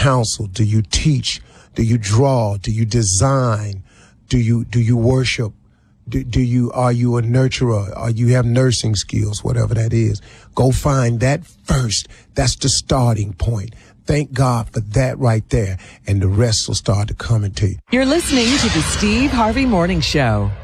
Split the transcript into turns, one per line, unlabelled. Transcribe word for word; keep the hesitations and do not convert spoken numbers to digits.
counsel? Do you teach? Do you draw? Do you design? Do you, do you worship? Do, do you, are you a nurturer? Are you have nursing skills? Whatever that is. Go find that first. That's the starting point. Thank God for that right there. And the rest will start to come into you.
You're listening to the Steve Harvey Morning Show.